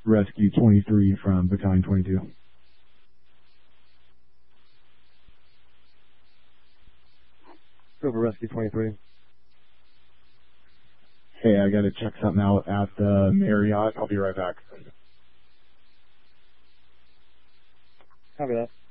Rescue 23 from Battalion 22. Over Rescue 23. Hey, I gotta check something out at the Marriott. I'll be right back. Copy that.